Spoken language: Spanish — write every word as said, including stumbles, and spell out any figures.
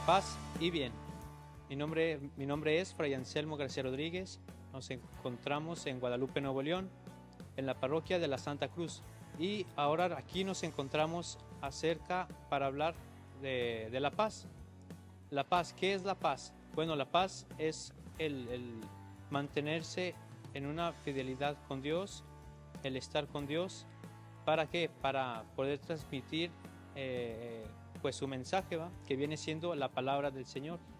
paz y bien. Mi nombre, mi nombre es Fray Anselmo García Rodríguez. Nos encontramos en Guadalupe, Nuevo León, en la parroquia de la Santa Cruz. Y ahora aquí nos encontramos acerca para hablar de, de la paz. La paz, ¿qué es la paz? Bueno, la paz es el, el mantenerse en una fidelidad con Dios, el estar con Dios. ¿Para qué? Para poder transmitir eh, pues su mensaje, ¿va? Que viene siendo la palabra del Señor.